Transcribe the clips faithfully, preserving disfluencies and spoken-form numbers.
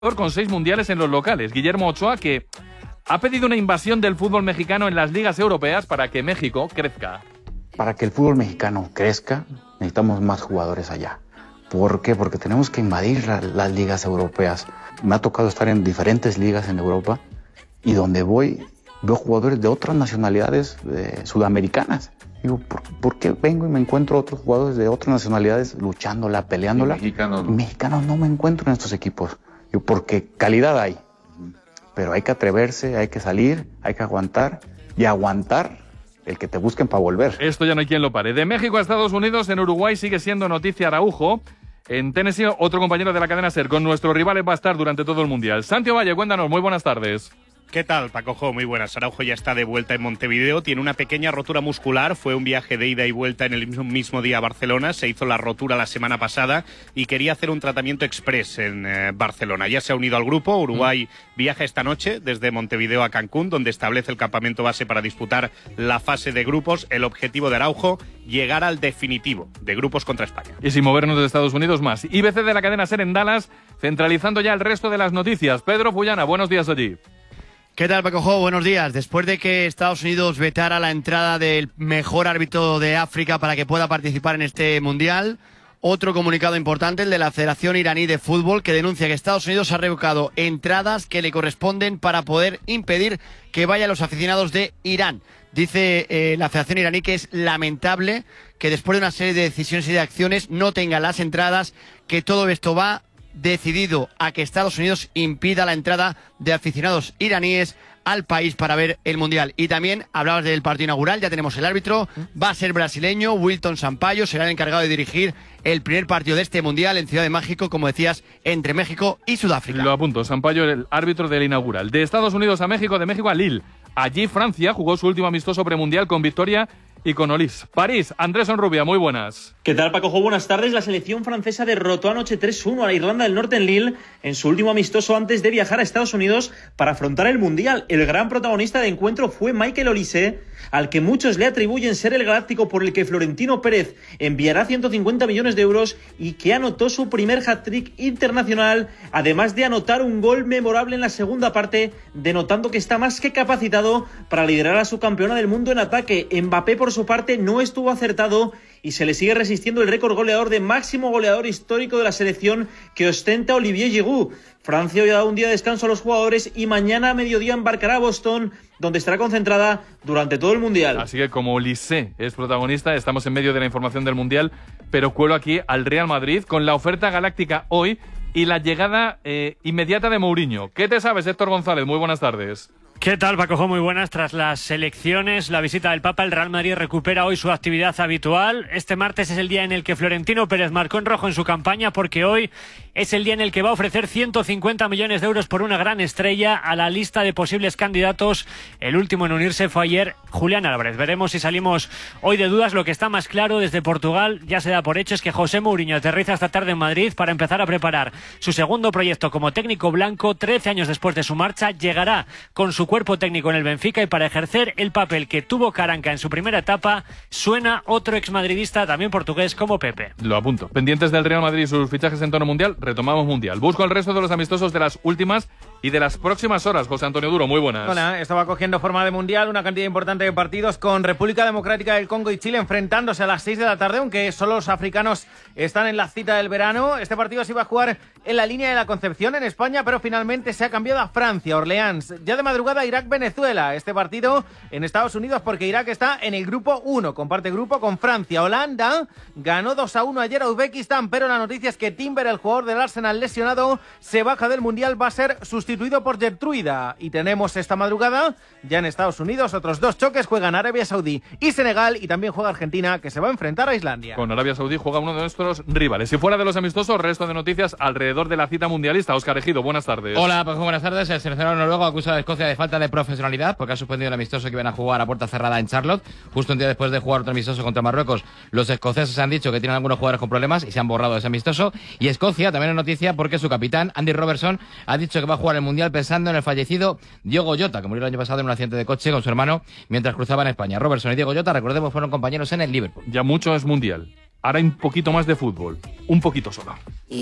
con seis mundiales en los locales, Guillermo Ochoa, que ha pedido una invasión del fútbol mexicano en las ligas europeas para que México crezca. Para que el fútbol mexicano crezca, necesitamos más jugadores allá. ¿Por qué? Porque tenemos que invadir la, las ligas europeas. Me ha tocado estar en diferentes ligas en Europa y donde voy veo jugadores de otras nacionalidades eh, sudamericanas. Digo, ¿por, ¿por qué vengo y me encuentro otros jugadores de otras nacionalidades luchándola, peleándola? Y mexicanos, ¿no? Mexicanos no me encuentro en estos equipos. Digo, porque calidad hay, pero hay que atreverse, hay que salir, hay que aguantar y aguantar el que te busquen para volver. Esto ya no hay quien lo pare. De México a Estados Unidos, en Uruguay sigue siendo noticia Araujo. En Tennessee, otro compañero de la cadena SER, con nuestros rivales va a estar durante todo el Mundial. Santiago Valle, cuéntanos, muy buenas tardes. ¿Qué tal, Paco Jo? Muy buenas. Araujo ya está de vuelta en Montevideo. Tiene una pequeña rotura muscular. Fue un viaje de ida y vuelta en el mismo, mismo día a Barcelona. Se hizo la rotura la semana pasada y quería hacer un tratamiento express en eh, Barcelona. Ya se ha unido al grupo. Uruguay mm. viaja esta noche desde Montevideo a Cancún, donde establece el campamento base para disputar la fase de grupos. El objetivo de Araujo, llegar al definitivo de grupos contra España. Y sin movernos de Estados Unidos más. I B C de la cadena SER en Dallas, centralizando ya el resto de las noticias. Pedro Puyana, buenos días allí. ¿Qué tal, Paco Jo? Buenos días. Después de que Estados Unidos vetara la entrada del mejor árbitro de África para que pueda participar en este Mundial, otro comunicado importante, el de la Federación Iraní de Fútbol, que denuncia que Estados Unidos ha revocado entradas que le corresponden para poder impedir que vayan los aficionados de Irán. Dice eh, la Federación Iraní que es lamentable que después de una serie de decisiones y de acciones no tenga las entradas, que todo esto va decidido a que Estados Unidos impida la entrada de aficionados iraníes al país para ver el Mundial. Y también hablabas del partido inaugural, ya tenemos el árbitro, va a ser brasileño, Wilton Sampaio, será el encargado de dirigir el primer partido de este Mundial en Ciudad de México, como decías, entre México y Sudáfrica. Lo apunto, Sampaio, el árbitro del inaugural. De Estados Unidos a México, de México a Lille. Allí Francia jugó su último amistoso premundial con victoria y con Olís. París, Andrés Onrubia, muy buenas. ¿Qué tal, Paco Jo? Buenas tardes. La selección francesa derrotó anoche tres uno a la Irlanda del Norte en Lille en su último amistoso antes de viajar a Estados Unidos para afrontar el Mundial. El gran protagonista del encuentro fue Michael Olise, al que muchos le atribuyen ser el galáctico por el que Florentino Pérez enviará ciento cincuenta millones de euros y que anotó su primer hat-trick internacional, además de anotar un gol memorable en la segunda parte, denotando que está más que capacitado para liderar a su campeona del mundo en ataque. Mbappé, por su parte, no estuvo acertado y se le sigue resistiendo el récord goleador de máximo goleador histórico de la selección que ostenta Olivier Giroud. Francia hoy ha dado un día de descanso a los jugadores y mañana a mediodía embarcará a Boston, donde estará concentrada durante todo el Mundial. Así que como Olise es protagonista, estamos en medio de la información del Mundial, pero cuelo aquí al Real Madrid con la oferta galáctica hoy y la llegada eh, inmediata de Mourinho. ¿Qué te sabes, Héctor González? Muy buenas tardes. ¿Qué tal, Paco Jo? Muy buenas. Tras las elecciones, la visita del Papa, el Real Madrid recupera hoy su actividad habitual. Este martes es el día en el que Florentino Pérez marcó en rojo en su campaña, porque hoy es el día en el que va a ofrecer ciento cincuenta millones de euros por una gran estrella a la lista de posibles candidatos. El último en unirse fue ayer Julián Álvarez. Veremos si salimos hoy de dudas. Lo que está más claro desde Portugal, ya se da por hecho, es que José Mourinho aterriza esta tarde en Madrid para empezar a preparar su segundo proyecto como técnico blanco. Trece años después de su marcha, llegará con su cuerpo técnico en el Benfica y para ejercer el papel que tuvo Caranca en su primera etapa, suena otro exmadridista también portugués como Pepe. Lo apunto. Pendientes del Real Madrid y sus fichajes en tono mundial, retomamos Mundial. Busco el resto de los amistosos de las últimas y de las próximas horas. José Antonio Duro, muy buenas. Hola, estaba cogiendo forma de Mundial, una cantidad importante de partidos con República Democrática del Congo y Chile enfrentándose a las seis de la tarde, aunque solo los africanos están en la cita del verano. Este partido se iba a jugar en la línea de la Concepción en España, pero finalmente se ha cambiado a Francia, Orleans. Ya de madrugada Irak-Venezuela, este partido en Estados Unidos porque Irak está en el grupo uno, comparte grupo con Francia. Holanda ganó dos a uno ayer a Uzbekistán, pero la noticia es que Timber, el jugador del Arsenal lesionado, se baja del Mundial, va a ser sustituido por Gertruida. Y tenemos esta madrugada, ya en Estados Unidos, otros dos choques, juegan Arabia Saudí y Senegal, y también juega Argentina, que se va a enfrentar a Islandia. Con Arabia Saudí juega uno de nuestros rivales. Si fuera de los amistosos, resto de noticias alrededor de la cita mundialista. Óscar Ejido, buenas tardes. Hola, pues buenas tardes. El seleccionador noruego acusa a Escocia de falta de profesionalidad porque ha suspendido el amistoso que iban a jugar a puerta cerrada en Charlotte. Justo un día después de jugar otro amistoso contra Marruecos, los escoceses han dicho que tienen algunos jugadores con problemas y se han borrado ese amistoso. Y Escocia también es noticia porque su capitán, Andy Robertson, ha dicho que va a jugar el Mundial pensando en el fallecido Diogo Jota, que murió el año pasado en un accidente de coche con su hermano mientras cruzaban España. Robertson y Diogo Jota, recordemos, fueron compañeros en el Liverpool. Ya mucho es Mundial. ahora hay un poquito más de fútbol, un poquito solo.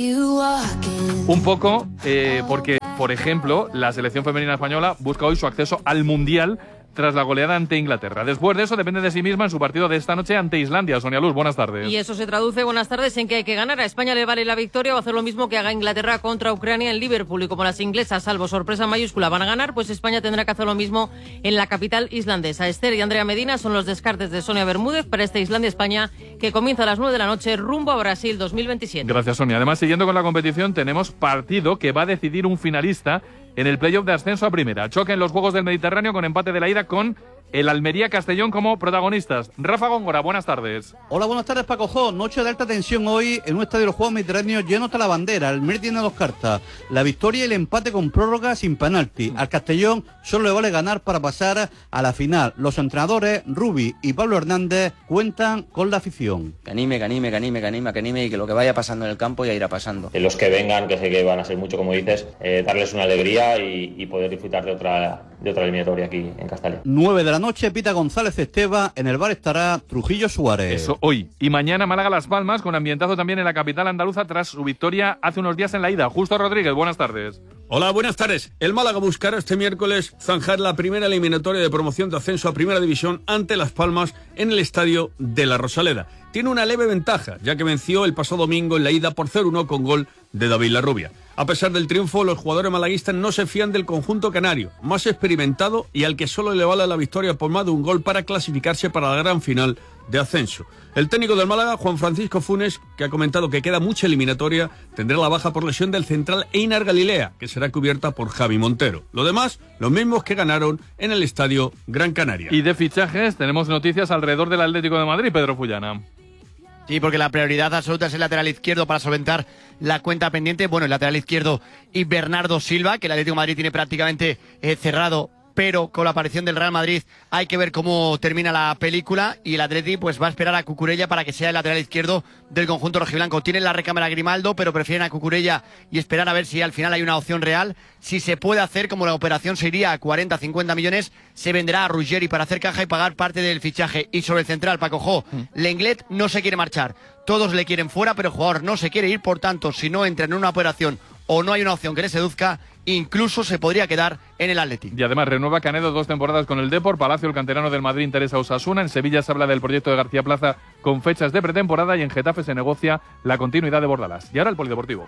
Un poco, eh, porque, por ejemplo, la selección femenina española busca hoy su acceso al Mundial tras la goleada ante Inglaterra. Después de eso, depende de sí misma en su partido de esta noche ante Islandia. Sonia Luz, buenas tardes. Y eso se traduce, buenas tardes, en que hay que ganar. A España le vale la victoria o hacer lo mismo que haga Inglaterra contra Ucrania en Liverpool. Y como las inglesas, salvo sorpresa mayúscula, van a ganar, pues España tendrá que hacer lo mismo en la capital islandesa. Esther y Andrea Medina son los descartes de Sonia Bermúdez para este Islandia-España, que comienza a las nueve de la noche rumbo a Brasil dos mil veintisiete. Gracias, Sonia. Además, siguiendo con la competición, tenemos partido que va a decidir un finalista en el playoff de ascenso a primera. Choque en los Juegos del Mediterráneo con empate de la ida con el Almería Castellón como protagonistas. Rafa Góngora, buenas tardes. Hola, buenas tardes, Paco Jo. Noche de alta tensión hoy en un estadio de los Juegos Mediterráneos lleno hasta la bandera. El Almería tiene dos cartas: la victoria y el empate con prórroga sin penalti. Al Castellón solo le vale ganar para pasar a la final. Los entrenadores, Rubi y Pablo Hernández, cuentan con la afición. Que anime, que anime, que anime, que anime, que anime y que lo que vaya pasando en el campo ya irá pasando. Los que vengan, que sé que van a ser mucho, como dices, eh, darles una alegría y, y poder disfrutar de otra, de otra eliminatoria aquí en Castalia. nueve de la noche, Pita González Esteva, en el bar estará Trujillo Suárez. Eso, hoy. Y mañana Málaga Las Palmas, con ambientazo también en la capital andaluza tras su victoria hace unos días en la ida. Justo Rodríguez, buenas tardes. Hola, buenas tardes. El Málaga buscará este miércoles zanjar la primera eliminatoria de promoción de ascenso a Primera División ante Las Palmas en el estadio de La Rosaleda. Tiene una leve ventaja, ya que venció el pasado domingo en la ida por cero uno con gol de David Larrubia. A pesar del triunfo, los jugadores malaguistas no se fían del conjunto canario, más experimentado y al que solo le vale la victoria por más de un gol para clasificarse para la gran final de ascenso. El técnico del Málaga, Juan Francisco Funes, que ha comentado que queda mucha eliminatoria, tendrá la baja por lesión del central Einar Galilea, que será cubierta por Javi Montero. Lo demás, los mismos que ganaron en el estadio Gran Canaria. Y de fichajes, tenemos noticias alrededor del Atlético de Madrid, Pedro Fullana. Sí, porque la prioridad absoluta es el lateral izquierdo para solventar la cuenta pendiente. Bueno, el lateral izquierdo y Bernardo Silva, que el Atlético de Madrid tiene prácticamente eh, cerrado, pero con la aparición del Real Madrid hay que ver cómo termina la película y el Atleti pues va a esperar a Cucurella para que sea el lateral izquierdo del conjunto rojiblanco. Tienen la recámara Grimaldo, pero prefieren a Cucurella y esperar a ver si al final hay una opción real. Si se puede hacer, como la operación se iría a cuarenta a cincuenta millones, se venderá a Ruggeri para hacer caja y pagar parte del fichaje. Y sobre el central, Paco Jo, mm. Lenglet no se quiere marchar. Todos le quieren fuera, pero el jugador no se quiere ir, por tanto, si no entra en una operación o no hay una opción que le seduzca, incluso se podría quedar en el Atleti. Y además renueva Canedo dos temporadas con el Depor. Palacio, el canterano del Madrid, interesa a Osasuna. En Sevilla se habla del proyecto de García Plaza con fechas de pretemporada y en Getafe se negocia la continuidad de Bordalás. Y ahora el polideportivo.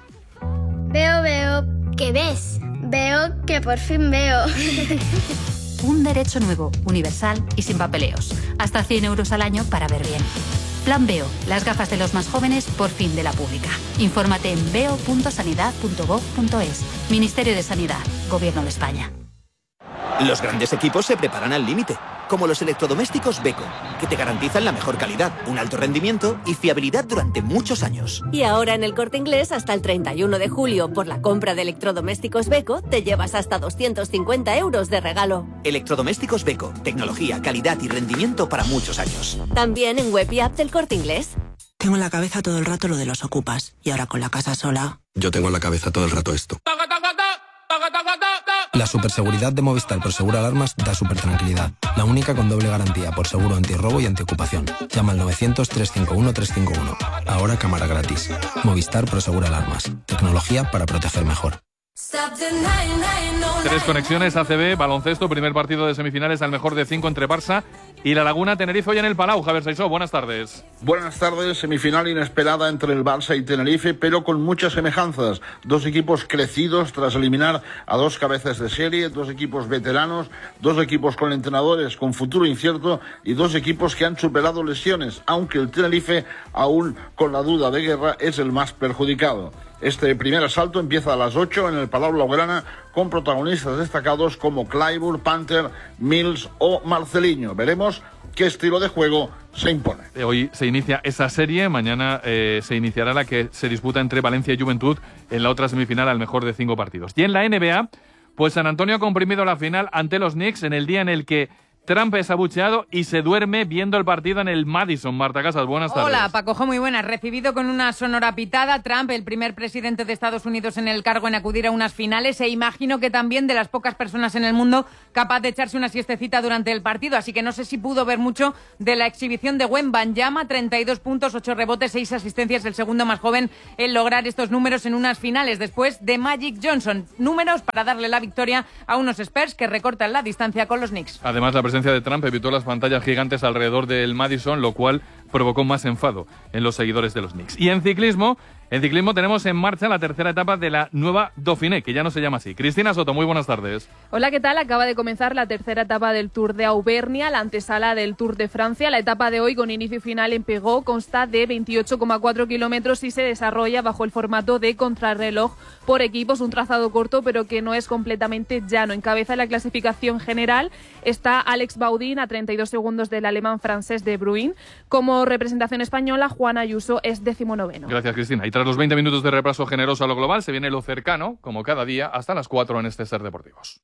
Veo, veo. ¿Qué ves? Veo que por fin veo. Un derecho nuevo, universal y sin papeleos. Hasta cien euros al año para ver bien. Plan Veo, las gafas de los más jóvenes por fin de la pública. Infórmate en veo punto sanidad punto gov punto es. Ministerio de Sanidad, Gobierno de España. Los grandes equipos se preparan al límite, como los electrodomésticos Beko, que te garantizan la mejor calidad, un alto rendimiento y fiabilidad durante muchos años. Y ahora en El Corte Inglés, hasta el treinta y uno de julio, por la compra de electrodomésticos Beko, te llevas hasta doscientos cincuenta euros de regalo. Electrodomésticos Beko, tecnología, calidad y rendimiento para muchos años. También en web y app del Corte Inglés. Tengo en la cabeza todo el rato lo de los ocupas, y ahora con la casa sola... Yo tengo en la cabeza todo el rato esto. La superseguridad de Movistar Prosegur Alarmas da super tranquilidad. La única con doble garantía por seguro antirrobo y antiocupación. Llama al novecientos, trescientos cincuenta y uno, trescientos cincuenta y uno. Ahora cámara gratis. Movistar Prosegur Alarmas. Tecnología para proteger mejor. Tres conexiones A C B, baloncesto, primer partido de semifinales al mejor de cinco entre Barça y La Laguna Tenerife hoy en el Palau. Javier Saisó, buenas tardes. Buenas tardes, semifinal inesperada entre el Barça y Tenerife, pero con muchas semejanzas. Dos equipos crecidos tras eliminar a dos cabezas de serie, dos equipos veteranos, dos equipos con entrenadores con futuro incierto y dos equipos que han superado lesiones, aunque el Tenerife, aún con la duda de Guerra, es el más perjudicado. Este primer asalto empieza a las ocho en el Palau Blaugrana con protagonistas destacados como Clyburn, Panther, Mills o Marceliño. Veremos qué estilo de juego se impone. Hoy se inicia esa serie, mañana eh, se iniciará la que se disputa entre Valencia y Juventud en la otra semifinal al mejor de cinco partidos. Y en la N B A, pues San Antonio ha comprimido la final ante los Knicks en el día en el que Trump es abucheado y se duerme viendo el partido en el Madison. Marta Casas, buenas tardes. Hola, Paco, muy buenas. Recibido con una sonora pitada, Trump, el primer presidente de Estados Unidos en el cargo en acudir a unas finales, e imagino que también de las pocas personas en el mundo capaz de echarse una siestecita durante el partido, así que no sé si pudo ver mucho de la exhibición de Wembanyama, treinta y dos puntos, ocho rebotes, seis asistencias, el segundo más joven en lograr estos números en unas finales, después de Magic Johnson. Números para darle la victoria a unos Spurs que recortan la distancia con los Knicks. Además, la presencia de Trump evitó las pantallas gigantes alrededor del Madison, lo cual provocó más enfado en los seguidores de los Knicks. Y en ciclismo, en ciclismo tenemos en marcha la tercera etapa de la nueva Dauphiné, que ya no se llama así. Cristina Soto, muy buenas tardes. Hola, ¿qué tal? Acaba de comenzar la tercera etapa del Tour de Auvernia, la antesala del Tour de Francia. La etapa de hoy, con inicio y final en Pegó, consta de veintiocho coma cuatro kilómetros y se desarrolla bajo el formato de contrarreloj por equipos, un trazado corto pero que no es completamente llano. Encabeza la clasificación general está Alex Baudin a treinta y dos segundos del alemán francés de Bruin. Como representación española, Juan Ayuso es decimonoveno. Gracias, Cristina. Y tras los veinte minutos de repaso generoso a lo global, se viene lo cercano, como cada día, hasta las cuatro en este Ser Deportivos.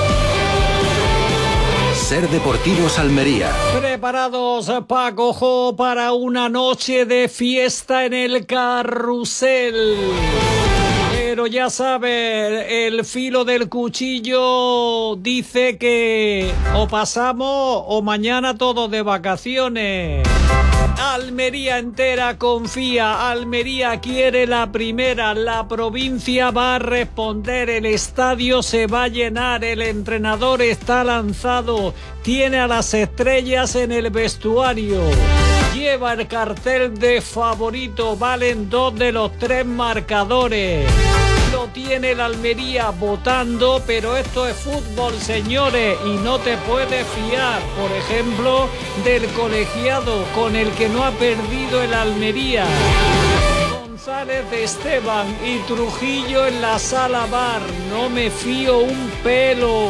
Ser Deportivos Almería. Preparados, Paco Jo, para una noche de fiesta en el Carrusel. Pero ya saben, el filo del cuchillo dice que o pasamos o mañana todos de vacaciones. Almería entera confía, Almería quiere la primera, la provincia va a responder, el estadio se va a llenar, el entrenador está lanzado, tiene a las estrellas en el vestuario. Lleva el cartel de favorito, valen dos de los tres marcadores. Lo tiene el Almería votando, pero esto es fútbol, señores, y no te puedes fiar, por ejemplo, del colegiado con el que no ha perdido el Almería. González de Esteban y Trujillo en la sala bar, no me fío un pelo.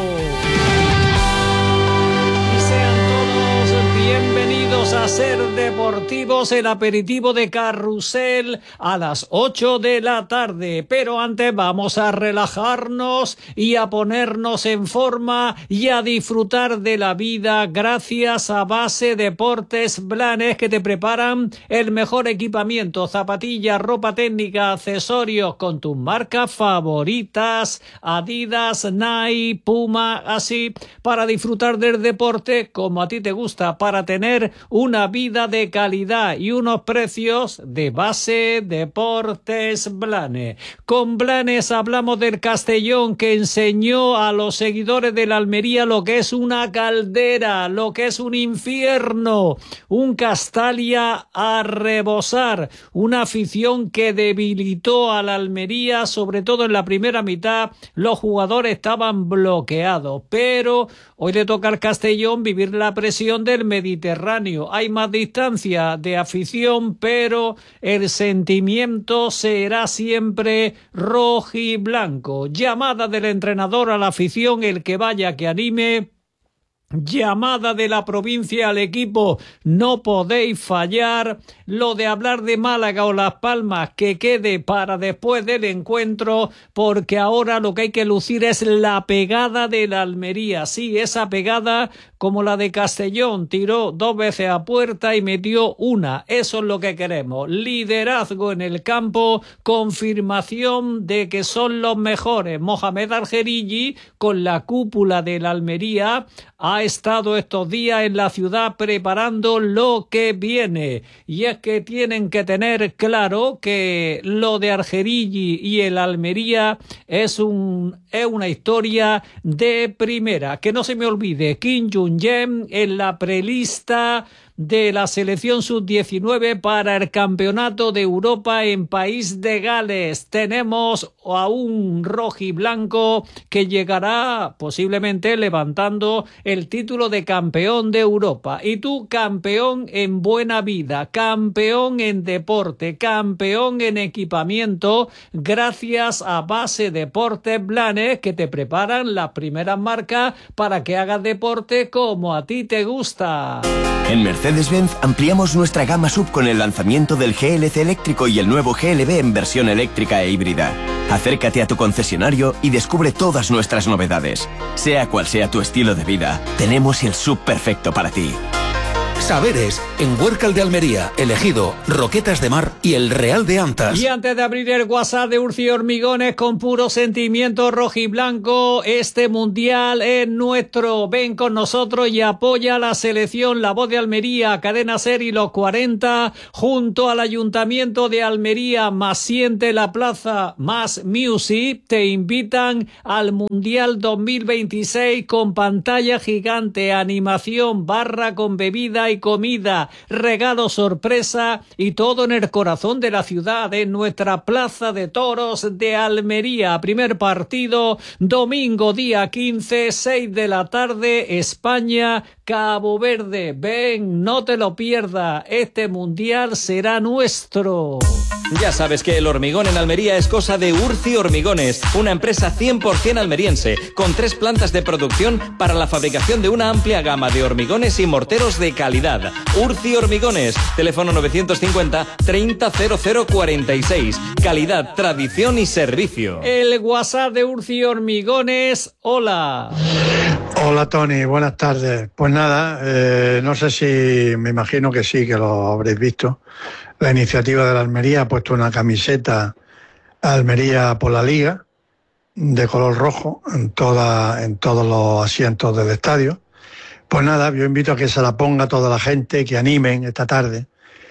Bienvenidos a Ser Deportivos, el aperitivo de Carrusel a las ocho de la tarde. Pero antes vamos a relajarnos y a ponernos en forma y a disfrutar de la vida gracias a Base Deportes Blanes, que te preparan el mejor equipamiento, zapatillas, ropa técnica, accesorios con tus marcas favoritas, Adidas, Nike, Puma, así, para disfrutar del deporte como a ti te gusta, para tener una vida de calidad y unos precios de Base Deportes Blanes. Con Blanes hablamos del Castellón, que enseñó a los seguidores de la Almería lo que es una caldera, lo que es un infierno, un Castalia a rebosar, una afición que debilitó a la Almería, sobre todo en la primera mitad. Los jugadores estaban bloqueados, pero hoy le toca al Castellón vivir la presión del Mediterráneo. Hay más distancia de afición, pero el sentimiento será siempre rojiblanco. Llamada del entrenador a la afición, el que vaya que anime. Llamada de la provincia al equipo, no podéis fallar. Lo de hablar de Málaga o Las Palmas que quede para después del encuentro, porque ahora lo que hay que lucir es la pegada de la Almería. Sí, esa pegada como la de Castellón, tiró dos veces a puerta y metió una. Eso es lo que queremos. Liderazgo en el campo, confirmación de que son los mejores. Mohamed Al-Jeriji, con la cúpula de la Almería, ha estado estos días en la ciudad preparando lo que viene. Y es que tienen que tener claro que lo de Al-Jeriji y el Almería es, un, es una historia de primera. Que no se me olvide, Kim Jong-un en la prelista de la selección sub diecinueve para el Campeonato de Europa en País de Gales. Tenemos a un rojiblanco que llegará posiblemente levantando el título de campeón de Europa. Y tú, campeón en buena vida, campeón en deporte, campeón en equipamiento, gracias a Base Deportes Blanes, que te preparan las primeras marcas para que hagas deporte como a ti te gusta. En Mercedes-Benz ampliamos nuestra gama sub con el lanzamiento del G L C eléctrico y el nuevo G L B en versión eléctrica e híbrida. Acércate a tu concesionario y descubre todas nuestras novedades. Sea cual sea tu estilo de vida, tenemos el sub perfecto para ti. Saberes, en Huércal de Almería, Elegido, Roquetas de Mar y El Real de Antas. Y antes de abrir el WhatsApp de Urci Hormigones con puro sentimiento rojiblanco, este mundial es nuestro. Ven con nosotros y apoya a la selección. La Voz de Almería, Cadena Ser y los cuarenta, junto al Ayuntamiento de Almería, más Siente la Plaza, más Music, te invitan al Mundial dos mil veintiséis con pantalla gigante, animación, barra con bebida y comida, regalo sorpresa y todo en el corazón de la ciudad, en nuestra Plaza de Toros de Almería. Primer partido, domingo día quince, seis de la tarde, España, Cabo Verde. Ven, no te lo pierdas, este mundial será nuestro. Ya sabes que el hormigón en Almería es cosa de Urci Hormigones, una empresa cien por cien almeriense, con tres plantas de producción para la fabricación de una amplia gama de hormigones y morteros de calidad. Urci Hormigones, teléfono novecientos cincuenta, treinta, cero cero cuarenta y seis. Calidad, tradición y servicio. El WhatsApp de Urci Hormigones, hola. Hola Tony, buenas tardes. Pues nada, eh, no sé si, me imagino que sí, que lo habréis visto. La iniciativa de la Almería ha puesto una camiseta Almería por la Liga de color rojo en, toda, en todos los asientos del estadio. Pues nada, yo invito a que se la ponga toda la gente, que animen esta tarde.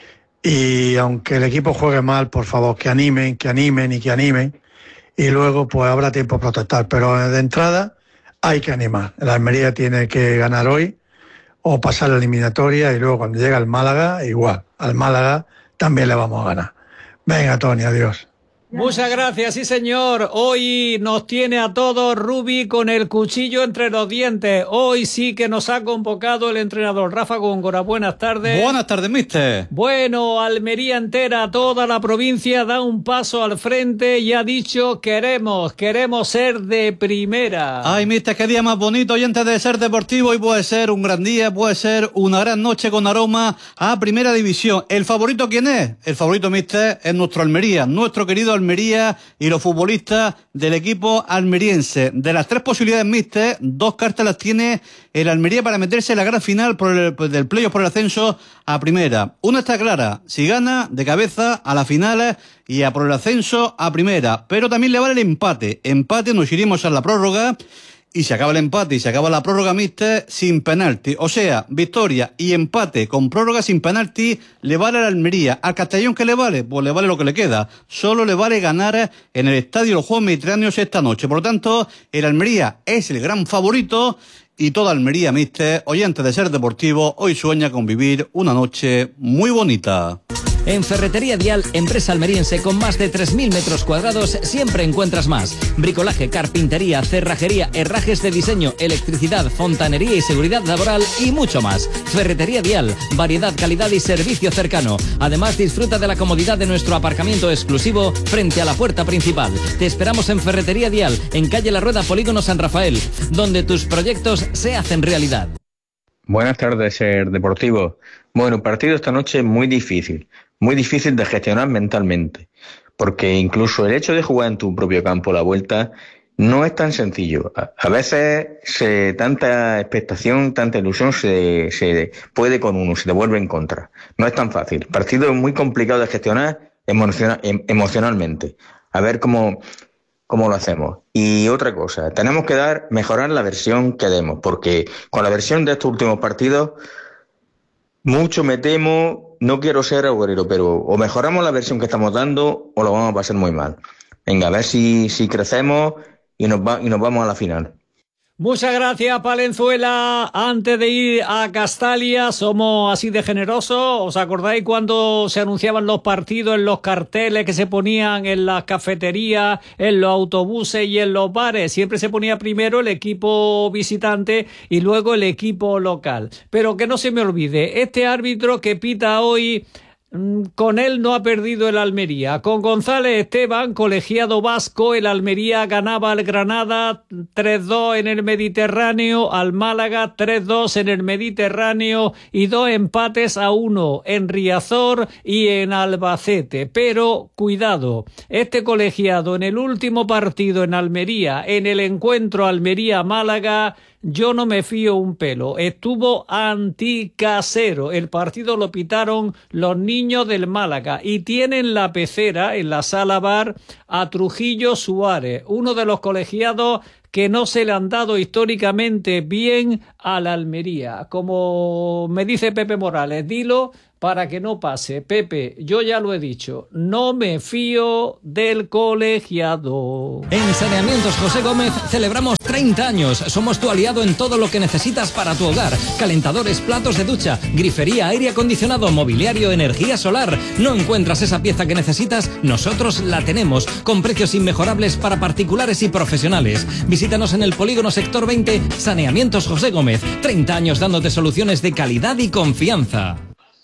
Y aunque el equipo juegue mal, por favor, que animen, que animen y que animen. Y luego pues habrá tiempo a protestar. Pero de entrada hay que animar. La Almería tiene que ganar hoy o pasar la eliminatoria y luego cuando llega al Málaga, igual. Al Málaga también le vamos a ganar. Venga, Tony, adiós. Muchas gracias, sí señor. Hoy nos tiene a todos Rubi con el cuchillo entre los dientes. Hoy sí que nos ha convocado el entrenador Rafa Góngora. Buenas tardes. Buenas tardes, mister. Bueno, Almería entera, toda la provincia da un paso al frente y ha dicho queremos, queremos ser de primera. Ay, mister, qué día más bonito. Y antes de ser deportivo, hoy puede ser un gran día, puede ser una gran noche con aroma a primera división. ¿El favorito quién es? El favorito, mister, es nuestro Almería, nuestro querido Almería y los futbolistas del equipo almeriense. De las tres posibilidades, mister, dos cartas las tiene el Almería para meterse en la gran final por el, pues, del playoff por el ascenso a primera. Una está clara, si gana de cabeza a la final y a por el ascenso a primera, pero también le vale el empate. Empate, nos iremos a la prórroga. Y se acaba el empate y se acaba la prórroga, mister, sin penalti. O sea, victoria y empate con prórroga sin penalti le vale a la Almería. ¿Al Castellón qué le vale? Pues le vale lo que le queda. Solo le vale ganar en el Estadio de los Juegos Mediterráneos esta noche. Por lo tanto, el Almería es el gran favorito y toda Almería, mister, oyente de Ser Deportivo, hoy sueña con vivir una noche muy bonita. En Ferretería Dial, empresa almeriense con más de tres mil metros cuadrados, siempre encuentras más. Bricolaje, carpintería, cerrajería, herrajes de diseño, electricidad, fontanería y seguridad laboral y mucho más. Ferretería Dial, variedad, calidad y servicio cercano. Además, disfruta de la comodidad de nuestro aparcamiento exclusivo frente a la puerta principal. Te esperamos en Ferretería Dial, en calle La Rueda, Polígono San Rafael, donde tus proyectos se hacen realidad. Buenas tardes, Ser Deportivo. Bueno, partido esta noche muy difícil. Muy difícil de gestionar mentalmente, porque incluso el hecho de jugar en tu propio campo la vuelta no es tan sencillo. A, a veces se, tanta expectación, tanta ilusión se, se puede con uno, se te vuelve en contra. No es tan fácil. Partido muy complicado de gestionar emociona, em, emocionalmente. A ver cómo, cómo lo hacemos. Y otra cosa, tenemos que dar, mejorar la versión que demos, porque con la versión de estos últimos partidos, mucho me temo. No quiero ser agorero, pero o mejoramos la versión que estamos dando o lo vamos a pasar muy mal. Venga, a ver si, si crecemos y nos, va, y nos vamos a la final. Muchas gracias, Palenzuela. Antes de ir a Castalia, somos así de generosos. ¿Os acordáis cuando se anunciaban los partidos en los carteles que se ponían en las cafeterías, en los autobuses y en los bares? Siempre se ponía primero el equipo visitante y luego el equipo local. Pero que no se me olvide, este árbitro que pita hoy Con él no ha perdido el Almería. Con González Esteban, colegiado vasco, el Almería ganaba al Granada tres dos en el Mediterráneo, al Málaga tres dos en el Mediterráneo y dos empates a uno en Riazor y en Albacete. Pero cuidado, este colegiado en el último partido en Almería, en el encuentro Almería-Málaga, yo no me fío un pelo. Estuvo anticasero. El partido lo pitaron los niños del Málaga y tienen la pecera en la sala bar a Trujillo Suárez, uno de los colegiados que no se le han dado históricamente bien a la Almería. Como me dice Pepe Morales, dilo para que no pase. Pepe, yo ya lo he dicho, no me fío del colegiado. En Saneamientos José Gómez celebramos treinta años. Somos tu aliado en todo lo que necesitas para tu hogar. Calentadores, platos de ducha, grifería, aire acondicionado, mobiliario, energía solar. ¿No encuentras esa pieza que necesitas? Nosotros la tenemos, con precios inmejorables para particulares y profesionales. Visítanos en el Polígono Sector veinte, Saneamientos José Gómez. treinta años dándote soluciones de calidad y confianza.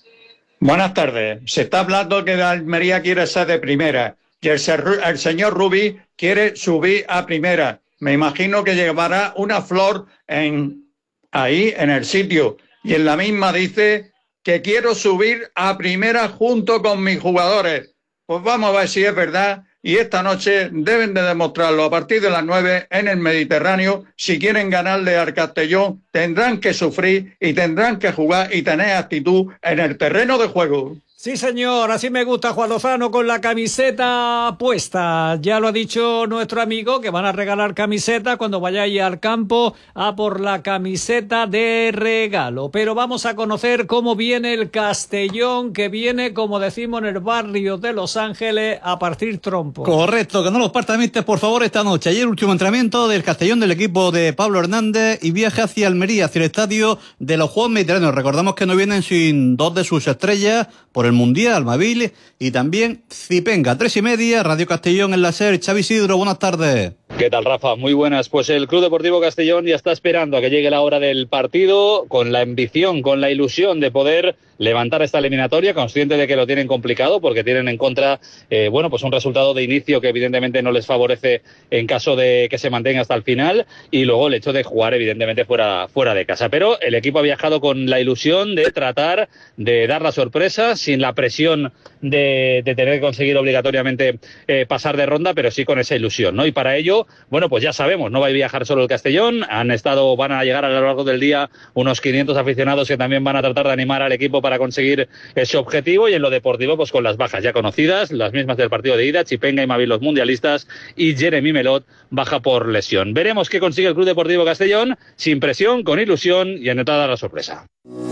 Buenas tardes. Se está hablando que la Almería quiere ser de primera y el, ser, el señor Rubí quiere subir a primera. Me imagino que llevará una flor en, ahí en el sitio y en la misma dice que quiero subir a primera junto con mis jugadores. Pues vamos a ver si es verdad y esta noche deben de demostrarlo a partir de las nueve en el Mediterráneo. Si quieren ganarle al Castellón, tendrán que sufrir y tendrán que jugar y tener actitud en el terreno de juego. Sí, señor, así me gusta Juan Lozano con la camiseta puesta. Ya lo ha dicho nuestro amigo que van a regalar camiseta cuando vayáis al campo a por la camiseta de regalo. Pero vamos a conocer cómo viene el Castellón, que viene, como decimos en el barrio de Los Ángeles, a partir trompo. Correcto, que no los parta Mister, por favor, esta noche. Ayer último entrenamiento del Castellón del equipo de Pablo Hernández y viaja hacia Almería, hacia el estadio de los Juegos Mediterráneos. Recordamos que no vienen sin dos de sus estrellas por el Mundial, Almavil y también Zipenga. Tres y media, Radio Castellón en la SER. Xavi Isidro, buenas tardes. ¿Qué tal, Rafa? Muy buenas. Pues el Club Deportivo Castellón ya está esperando a que llegue la hora del partido, con la ambición, con la ilusión de poder levantar esta eliminatoria, consciente de que lo tienen complicado porque tienen en contra, eh, bueno, pues un resultado de inicio que evidentemente no les favorece en caso de que se mantenga hasta el final, y luego el hecho de jugar evidentemente fuera, fuera de casa. Pero el equipo ha viajado con la ilusión de tratar de dar la sorpresa sin la presión de, de tener que conseguir obligatoriamente eh, pasar de ronda, pero sí con esa ilusión, ¿no? Y para ello, bueno, pues ya sabemos, no va a viajar solo el Castellón, han estado, van a llegar a lo largo del día unos quinientos aficionados que también van a tratar de animar al equipo para conseguir ese objetivo, y en lo deportivo pues con las bajas ya conocidas, las mismas del partido de ida, Chipenga y Mavil los mundialistas, y Jeremy Melot baja por lesión. Veremos qué consigue el Club Deportivo Castellón, sin presión, con ilusión y anotada la sorpresa.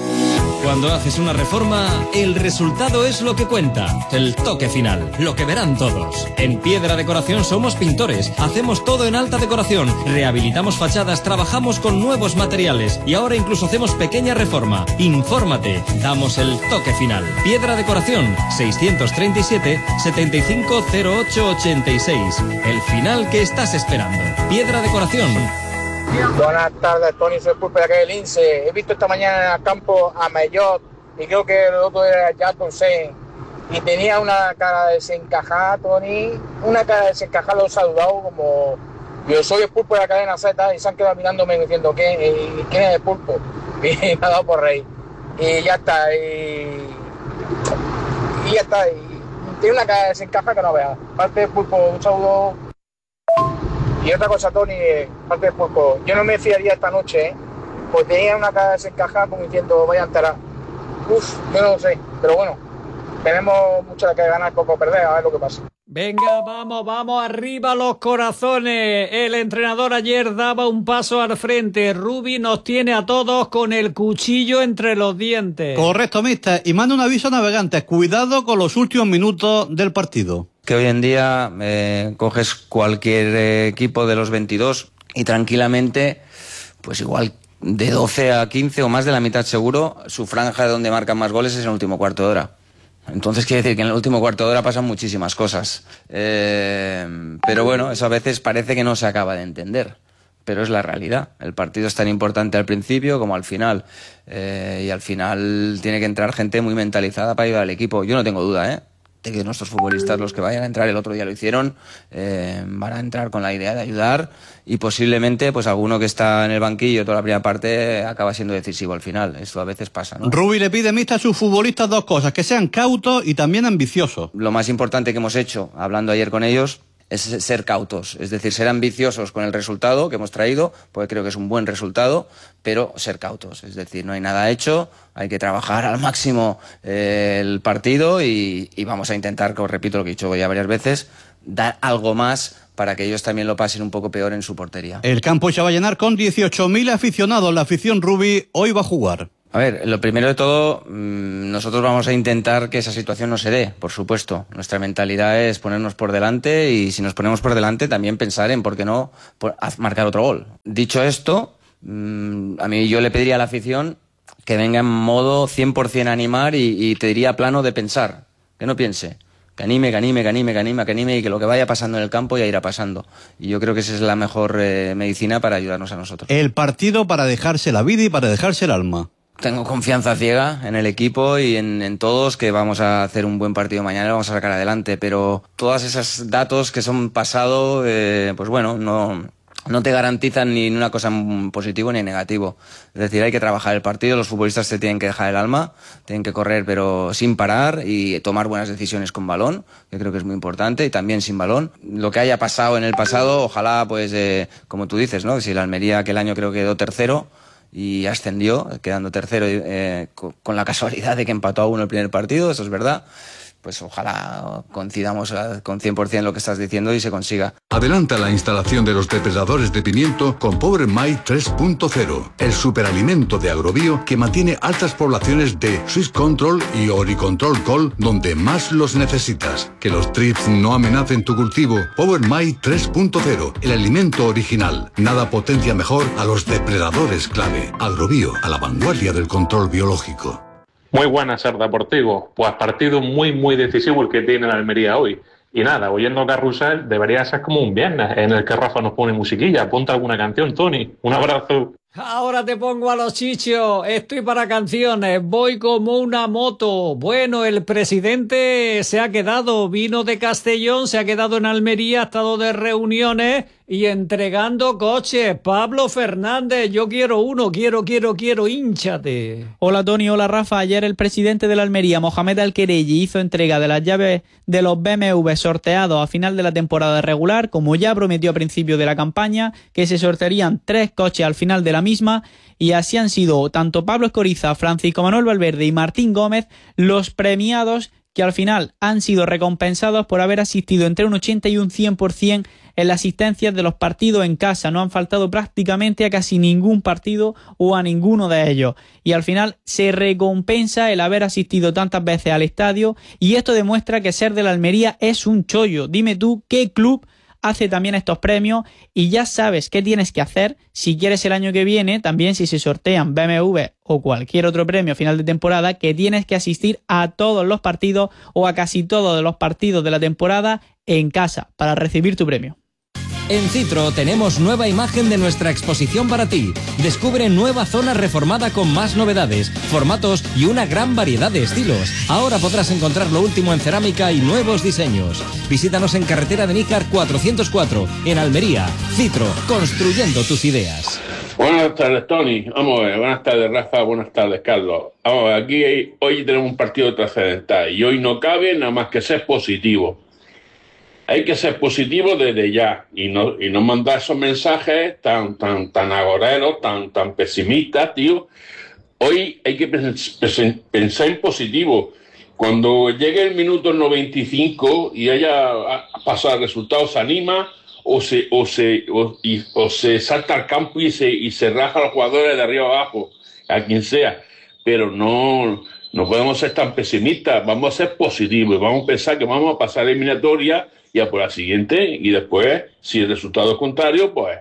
Cuando haces una reforma, el resultado es lo que cuenta. El toque final, lo que verán todos. En Piedra Decoración somos pintores. Hacemos todo en alta decoración. Rehabilitamos fachadas, trabajamos con nuevos materiales. Y ahora incluso hacemos pequeña reforma. Infórmate. Damos el toque final. Piedra Decoración, seiscientos treinta y siete, setenta y cinco cero ocho ochenta y seis. El final que estás esperando. Piedra Decoración. Buenas tardes, Tony, soy Pulpe de acá del INSE. He visto esta mañana en el campo a Mellot y creo que el otro era Jackson Sen y tenía una cara desencajada, Tony, una cara desencajada, lo he saludado como yo soy el Pulpo de la cadena Z y se han quedado mirándome diciendo ¿quién, ¿quién es el Pulpo? Y me ha dado por rey y ya está, y, y ya está, y tiene una cara desencajada que no veas. Parte del Pulpo, un saludo. Y otra cosa, Tony, parte del Pulpo, yo no me fiaría esta noche, ¿eh? Pues tenía una cara desencajada como diciendo, vaya a enterar. Uf, yo no lo sé, pero bueno, tenemos mucho que ganar, poco perder, a ver lo que pasa. Venga, vamos, vamos, arriba los corazones. El entrenador ayer daba un paso al frente. Rubi nos tiene a todos con el cuchillo entre los dientes. Correcto, mister. Y manda un aviso a navegantes. Cuidado con los últimos minutos del partido. Que hoy en día eh, coges cualquier eh, equipo de los veintidós y tranquilamente, pues igual de doce a quince o más de la mitad seguro, su franja de donde marcan más goles es en el último cuarto de hora. Entonces quiere decir que en el último cuarto de hora pasan muchísimas cosas. Eh, pero bueno, eso a veces parece que no se acaba de entender. pero es la realidad. El partido es tan importante al principio como al final, eh, y al final tiene que entrar gente muy mentalizada para ayudar al equipo. Yo no tengo duda, ¿eh? de que nuestros futbolistas, los que vayan a entrar, el otro día lo hicieron, eh, van a entrar con la idea de ayudar, y posiblemente pues alguno que está en el banquillo toda la primera parte acaba siendo decisivo al final. Esto a veces pasa, ¿no? Rubi le pide mixta a sus futbolistas dos cosas: que sean cautos y también ambiciosos. Lo más importante que hemos hecho, hablando ayer con ellos, es ser cautos, es decir, ser ambiciosos con el resultado que hemos traído, porque creo que es un buen resultado, pero ser cautos, es decir, no hay nada hecho, hay que trabajar al máximo eh, el partido y, y vamos a intentar, que os repito lo que he dicho ya varias veces, dar algo más para que ellos también lo pasen un poco peor en su portería. El campo se va a llenar con dieciocho mil aficionados, la afición Rubi hoy va a jugar. A ver, lo primero de todo, nosotros vamos a intentar que esa situación no se dé, por supuesto. Nuestra mentalidad es ponernos por delante, y si nos ponemos por delante también pensar en, ¿por qué no?, por marcar otro gol. Dicho esto, a mí yo le pediría a la afición que venga en modo cien por ciento a animar, y, y te diría plano de pensar, que no piense. Que anime, que anime, que anime, que anime, que anime, y que lo que vaya pasando en el campo ya irá pasando. Y yo creo que esa es la mejor eh, medicina para ayudarnos a nosotros. El partido para dejarse la vida y para dejarse el alma. Tengo confianza ciega en el equipo y en, en todos, que vamos a hacer un buen partido mañana y lo vamos a sacar adelante, pero todos esos datos que son pasado, eh, pues bueno, no, no te garantizan ni una cosa positivo ni negativo. Es decir, hay que trabajar el partido, los futbolistas se tienen que dejar el alma, tienen que correr pero sin parar y tomar buenas decisiones con balón, que creo que es muy importante, y también sin balón. Lo que haya pasado en el pasado, ojalá, pues, eh, como tú dices, ¿no? Si la Almería aquel año creo que quedó tercero y ascendió, quedando tercero, eh, con la casualidad de que empató a uno el primer partido, eso es verdad, pues ojalá coincidamos con cien por ciento lo que estás diciendo y se consiga. Adelanta la instalación de los depredadores de pimiento con Power My tres punto cero, el superalimento de Agrobio que mantiene altas poblaciones de Swiss Control y Oricontrol Col donde más los necesitas. Que los trips no amenacen tu cultivo. Power My tres punto cero, el alimento original. Nada potencia mejor a los depredadores clave. Agrobio, a la vanguardia del control biológico. Muy buenas, Ser Deportivo. Pues partido muy, muy decisivo el que tiene la Almería hoy. Y nada, oyendo Carrusel debería ser como un viernes en el que Rafa nos pone musiquilla. Ponte alguna canción, Tony. Un abrazo. Ahora te pongo a los chichos, estoy para canciones, voy como una moto. Bueno, el presidente se ha quedado, vino de Castellón, se ha quedado en Almería, ha estado de reuniones y entregando coches. Pablo Fernández, yo quiero uno, quiero, quiero, quiero, hínchate. Hola Tony, hola Rafa. Ayer el presidente de la Almería, Mohamed Al-Quereyi, hizo entrega de las llaves de los B M W sorteados a final de la temporada regular, como ya prometió a principio de la campaña, que se sortearían tres coches al final de la misma, y así han sido tanto Pablo Escoriza, Francisco Manuel Valverde y Martín Gómez los premiados, que al final han sido recompensados por haber asistido entre un ochenta y un cien por ciento en las asistencias de los partidos en casa. No han faltado prácticamente a casi ningún partido o a ninguno de ellos, y al final se recompensa el haber asistido tantas veces al estadio, y esto demuestra que ser de la Almería es un chollo. Dime tú qué club hace también estos premios, y ya sabes qué tienes que hacer si quieres el año que viene, también si se sortean B M W o cualquier otro premio a final de temporada, que tienes que asistir a todos los partidos o a casi todos los partidos de la temporada en casa para recibir tu premio. En Citro tenemos nueva imagen de nuestra exposición para ti. Descubre nueva zona reformada con más novedades, formatos y una gran variedad de estilos. Ahora podrás encontrar lo último en cerámica y nuevos diseños. Visítanos en carretera de Níjar cuatrocientos cuatro, en Almería. Citro, construyendo tus ideas. Buenas tardes, Tony. Vamos a ver. Buenas tardes, Rafa. Buenas tardes, Carlos. Vamos a ver. Aquí hay, hoy tenemos un partido trascendental y hoy no cabe nada más que ser positivo. Hay que ser positivo desde ya y no, y no mandar esos mensajes tan, tan, tan agoreros, tan, tan pesimistas, tío. Hoy hay que pens- pensar en positivo. Cuando llegue el minuto noventa y cinco y haya pasado el resultado, se anima o se, o se, o, y, o se salta al campo y se, y se raja a los jugadores de arriba abajo, a quien sea. Pero no, no podemos ser tan pesimistas, vamos a ser positivos, vamos a pensar que vamos a pasar la eliminatoria y a por la siguiente, y después, si el resultado es contrario, pues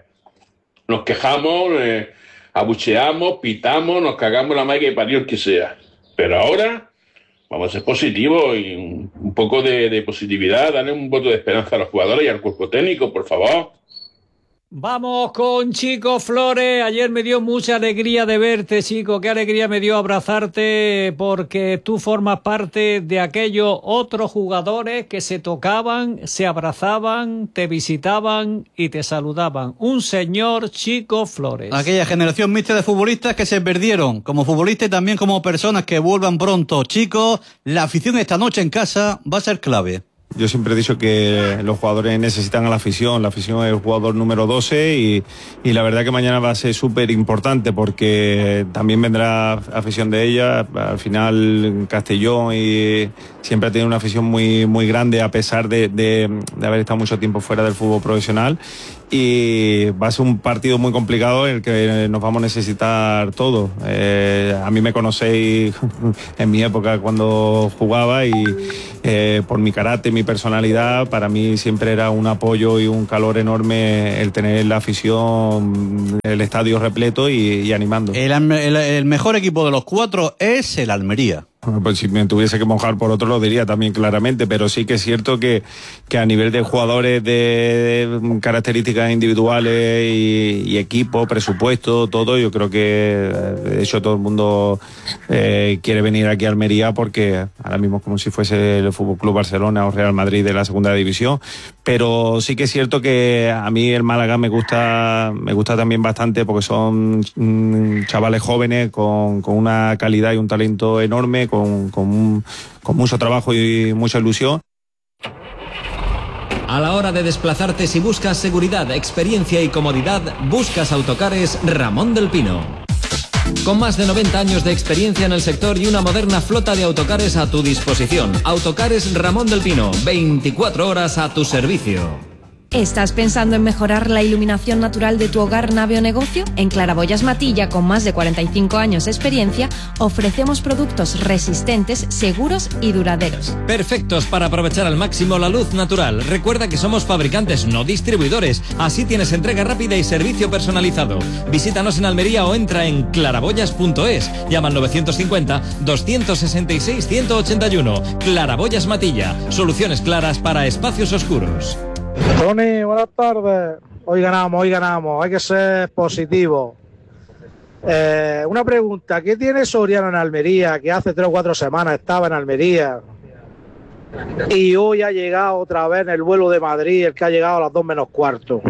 nos quejamos, eh, abucheamos, pitamos, nos cagamos la madre que parió el que sea. Pero ahora vamos a ser positivos y un, un poco de, de positividad, darle un voto de esperanza a los jugadores y al cuerpo técnico, por favor. Vamos con Chico Flores. Ayer me dio mucha alegría de verte, Chico. Qué alegría me dio abrazarte, porque tú formas parte de aquellos otros jugadores que se tocaban, se abrazaban, te visitaban y te saludaban. Un señor Chico Flores. Aquella generación mixta de futbolistas que se perdieron, como futbolistas y también como personas que vuelvan pronto. Chicos, la afición esta noche en casa va a ser clave. Yo siempre he dicho que los jugadores necesitan a la afición. La afición es el jugador número doce y, y la verdad que mañana va a ser súper importante porque también vendrá afición de ella. Al final Castellón y siempre ha tenido una afición muy, muy grande a pesar de, de, de haber estado mucho tiempo fuera del fútbol profesional. Y va a ser un partido muy complicado en el que nos vamos a necesitar todos. Eh, a mí me conocéis en mi época cuando jugaba y eh, por mi carácter, mi personalidad, para mí siempre era un apoyo y un calor enorme el tener la afición, el estadio repleto y, y animando. El, el, el mejor equipo de los cuatro es el Almería. Pues si me tuviese que mojar por otro lo diría también claramente, pero sí que es cierto que, que a nivel de jugadores de características individuales y, y equipo, presupuesto, todo, yo creo que de hecho todo el mundo eh, quiere venir aquí a Almería porque ahora mismo es como si fuese el Fútbol Club Barcelona o Real Madrid de la segunda división, pero sí que es cierto que a mí el Málaga me gusta me gusta también bastante porque son mm, chavales jóvenes con, con una calidad y un talento enorme, Con, con, con mucho trabajo y mucha ilusión. A la hora de desplazarte, si buscas seguridad, experiencia y comodidad, buscas Autocares Ramón del Pino. Con más de noventa años de experiencia en el sector y una moderna flota de autocares a tu disposición. Autocares Ramón del Pino, veinticuatro horas a tu servicio. ¿Estás pensando en mejorar la iluminación natural de tu hogar, nave o negocio? En Claraboyas Matilla, con más de cuarenta y cinco años de experiencia, ofrecemos productos resistentes, seguros y duraderos. Perfectos para aprovechar al máximo la luz natural. Recuerda que somos fabricantes, no distribuidores. Así tienes entrega rápida y servicio personalizado. Visítanos en Almería o entra en claraboyas punto es. Llama al novecientos cincuenta, doscientos sesenta y seis, ciento ochenta y uno. Claraboyas Matilla. Soluciones claras para espacios oscuros. Tony, buenas tardes. Hoy ganamos, hoy ganamos. Hay que ser positivo. Eh, una pregunta. ¿Qué tiene Soriano en Almería? Que hace tres o cuatro semanas estaba en Almería y hoy ha llegado otra vez en el vuelo de Madrid, el que ha llegado a las dos menos cuarto.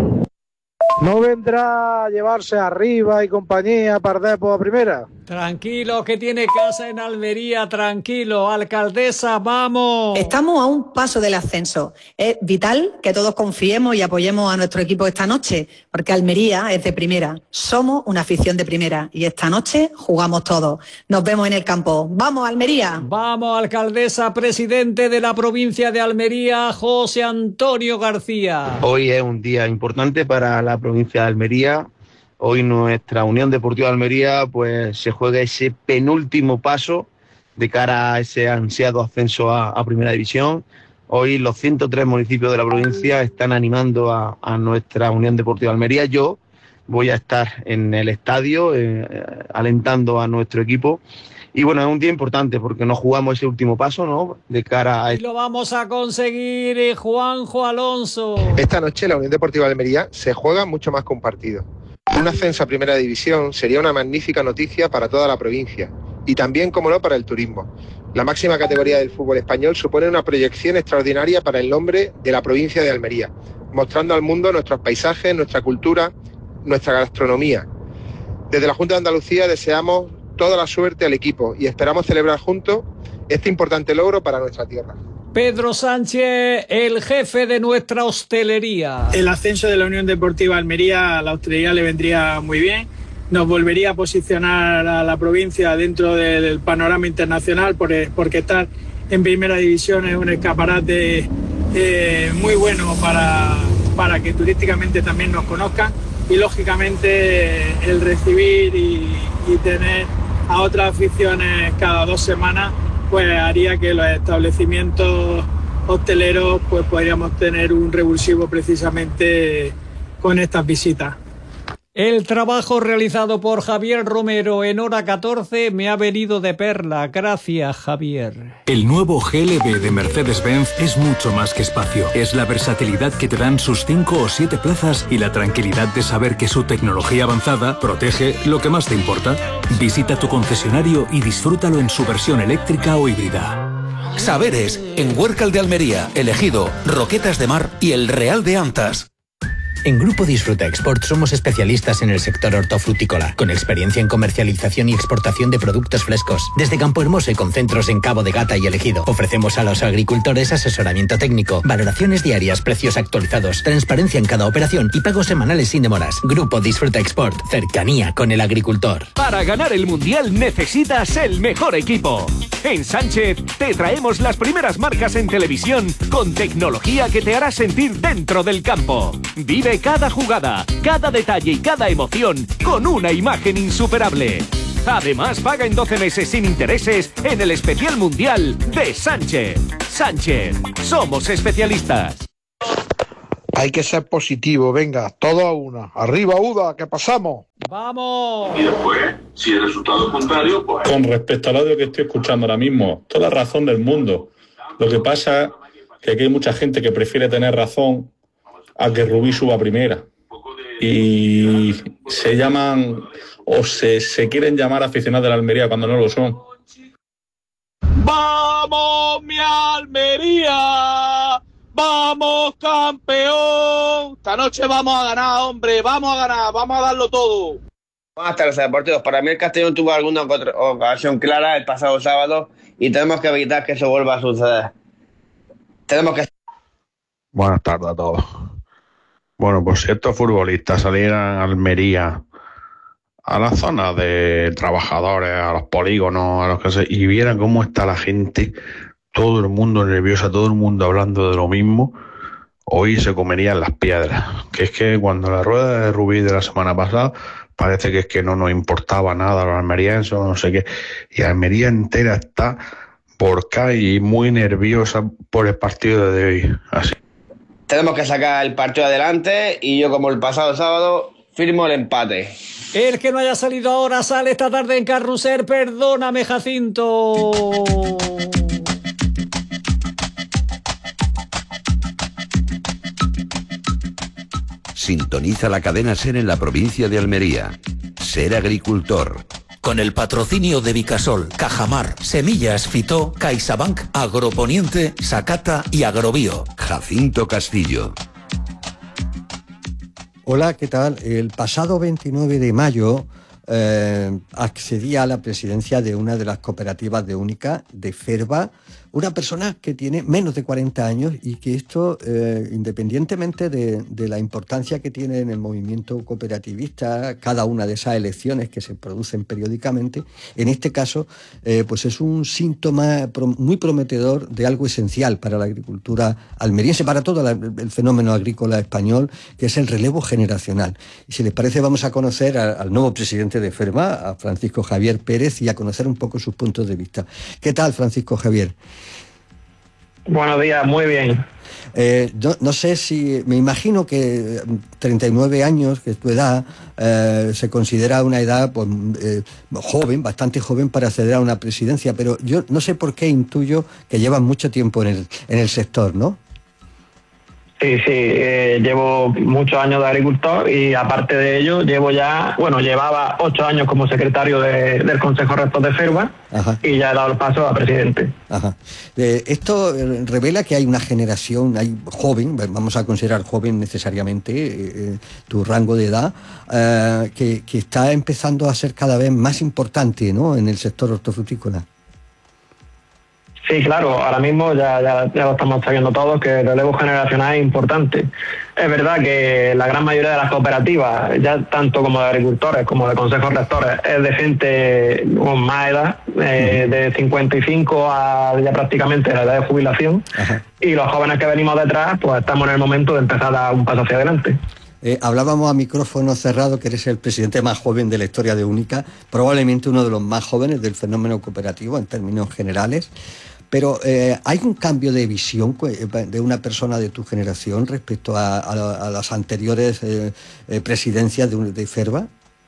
¿No vendrá a llevarse arriba y compañía a perder por primera? Tranquilo, que tiene casa en Almería, tranquilo. Alcaldesa, vamos. Estamos a un paso del ascenso. Es vital que todos confiemos y apoyemos a nuestro equipo esta noche, porque Almería es de primera. Somos una afición de primera y esta noche jugamos todos. Nos vemos en el campo. ¡Vamos, Almería! Vamos, alcaldesa, presidente de la provincia de Almería, José Antonio García. Hoy es un día importante para la provincia de Almería. Hoy nuestra Unión Deportiva de Almería pues se juega ese penúltimo paso de cara a ese ansiado ascenso a, a Primera División. Hoy los ciento tres municipios de la provincia están animando a, a nuestra Unión Deportiva de Almería. Yo voy a estar en el estadio eh, alentando a nuestro equipo. Y bueno, es un día importante porque nos jugamos ese último paso, ¿no? De cara a... Y lo vamos a conseguir, eh, Juanjo Alonso. Esta noche la Unión Deportiva de Almería se juega mucho más que un partido. Un ascenso a Primera División sería una magnífica noticia para toda la provincia y también, como no, para el turismo. La máxima categoría del fútbol español supone una proyección extraordinaria para el nombre de la provincia de Almería, mostrando al mundo nuestros paisajes, nuestra cultura, nuestra gastronomía. Desde la Junta de Andalucía deseamos toda la suerte al equipo y esperamos celebrar juntos este importante logro para nuestra tierra. Pedro Sánchez, el jefe de nuestra hostelería. El ascenso de la Unión Deportiva Almería a la hostelería le vendría muy bien. Nos volvería a posicionar a la provincia dentro del panorama internacional porque estar en Primera División es un escaparate eh, muy bueno para, para que turísticamente también nos conozcan y lógicamente el recibir y, y tener a otras aficiones cada dos semanas pues haría que los establecimientos hosteleros pues podríamos tener un revulsivo precisamente con estas visitas. El trabajo realizado por Javier Romero en hora catorce me ha venido de perla. Gracias, Javier. El nuevo G L B de Mercedes-Benz es mucho más que espacio. Es la versatilidad que te dan sus cinco o siete plazas y la tranquilidad de saber que su tecnología avanzada protege lo que más te importa. Visita tu concesionario y disfrútalo en su versión eléctrica o híbrida. Saberes en Huércal de Almería, Elegido, Roquetas de Mar y El Real de Antas. En Grupo Disfruta Export somos especialistas en el sector hortofrutícola, con experiencia en comercialización y exportación de productos frescos. Desde Campo Hermoso y con centros en Cabo de Gata y Elegido, ofrecemos a los agricultores asesoramiento técnico, valoraciones diarias, precios actualizados, transparencia en cada operación y pagos semanales sin demoras. Grupo Disfruta Export, cercanía con el agricultor. Para ganar el Mundial necesitas el mejor equipo. En Sánchez te traemos las primeras marcas en televisión con tecnología que te hará sentir dentro del campo. Vive cada jugada, cada detalle y cada emoción con una imagen insuperable. Además, paga en doce meses sin intereses en el especial mundial de Sánchez. Sánchez, somos especialistas. Hay que ser positivo, venga, todo a una. Arriba, Uda, que pasamos. ¡Vamos! Y después, si el resultado es contrario, pues... Con respecto al audio que estoy escuchando ahora mismo, toda la razón del mundo. Lo que pasa es que aquí hay mucha gente que prefiere tener razón a que Rubí suba a primera. Y se llaman, o se, se quieren llamar aficionados de la Almería cuando no lo son. ¡Vamos, mi Almería! ¡Vamos, campeón! Esta noche vamos a ganar, hombre, vamos a ganar, vamos a darlo todo. Buenas tardes, deportivos. Para mí el Castellón tuvo alguna ocasión clara el pasado sábado y tenemos que evitar que eso vuelva a suceder. Tenemos que... Buenas tardes a todos. Bueno, pues si estos futbolistas salieran a Almería, a la zona de trabajadores, a los polígonos, a los que se, y vieran cómo está la gente, todo el mundo nerviosa, todo el mundo hablando de lo mismo, hoy se comerían las piedras. Que es que cuando la rueda de Rubí de la semana pasada, parece que es que no nos importaba nada a los almerienses, no sé qué, y Almería entera está por acá y muy nerviosa por el partido de hoy, así. Tenemos que sacar el partido adelante y yo, como el pasado sábado, firmo el empate. El que no haya salido ahora sale esta tarde en Carrusel. Perdóname, Jacinto. Sintoniza la cadena SER en la provincia de Almería. Ser agricultor. Con el patrocinio de Vicasol, Cajamar, Semillas Fitó, CaixaBank, Agroponiente, Sacata y Agrobio. Jacinto Castillo. Hola, ¿qué tal? El pasado veintinueve de mayo eh, accedí a la presidencia de una de las cooperativas de Única, de Ferva, una persona que tiene menos de cuarenta años y que esto, eh, independientemente de, de la importancia que tiene en el movimiento cooperativista, cada una de esas elecciones que se producen periódicamente, en este caso, eh, pues es un síntoma pro, muy prometedor de algo esencial para la agricultura almeriense, para todo la, el fenómeno agrícola español, que es el relevo generacional. Y si les parece, vamos a conocer a, al nuevo presidente de Ferva, a Francisco Javier Pérez, y a conocer un poco sus puntos de vista. ¿Qué tal, Francisco Javier? Buenos días, muy bien. Eh, no, no sé si, me imagino que treinta y nueve años, que es tu edad, eh, se considera una edad pues, eh, joven, bastante joven para acceder a una presidencia, pero yo no sé por qué intuyo que llevas mucho tiempo en el, en el sector, ¿no? Sí, sí, eh, llevo muchos años de agricultor y aparte de ello llevo ya, bueno, llevaba ocho años como secretario de, del Consejo Rector de Ferva. Ajá. Y ya he dado el paso a presidente. Ajá. Eh, esto revela que hay una generación, hay joven, vamos a considerar joven necesariamente eh, tu rango de edad, eh, que, que está empezando a ser cada vez más importante, ¿no?, en el sector hortofrutícola. Sí, claro, ahora mismo ya, ya, ya lo estamos sabiendo todos, que el relevo generacional es importante. Es verdad que la gran mayoría de las cooperativas, ya tanto como de agricultores como de consejos rectores, es de gente con más edad, eh, de cincuenta y cinco a ya prácticamente la edad de jubilación. Ajá. Y los jóvenes que venimos detrás, pues estamos en el momento de empezar a dar un paso hacia adelante. Eh, hablábamos a micrófono cerrado que eres el presidente más joven de la historia de Única, probablemente uno de los más jóvenes del fenómeno cooperativo en términos generales. Pero eh, ¿hay un cambio de visión de una persona de tu generación respecto a, a, a las anteriores eh, eh, presidencias de, de FERVA?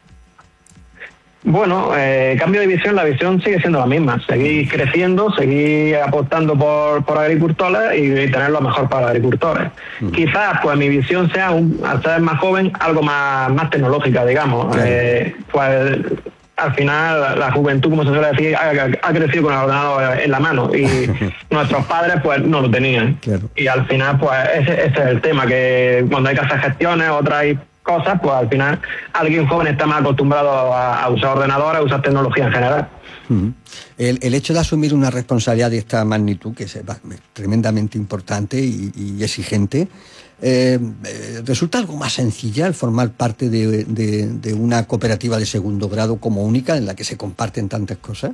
Bueno, eh, cambio de visión, la visión sigue siendo la misma, seguir creciendo, seguir apostando por, por agricultores y, y tener lo mejor para los agricultores. Uh-huh. Quizás pues mi visión sea, un, al ser más joven, algo más, más tecnológica, digamos. Claro. Eh, pues al final la juventud, como se suele decir, ha, ha crecido con el ordenador en la mano y nuestros padres pues no lo tenían. Claro. Y al final pues ese, ese es el tema, que cuando hay que hacer gestiones, otras hay cosas, pues al final alguien joven está más acostumbrado a, a usar ordenadores, a usar tecnología en general. Uh-huh. El, el hecho de asumir una responsabilidad de esta magnitud, que es tremendamente importante y, y exigente, eh, ¿resulta algo más sencilla el formar parte de, de, de una cooperativa de segundo grado como única en la que se comparten tantas cosas?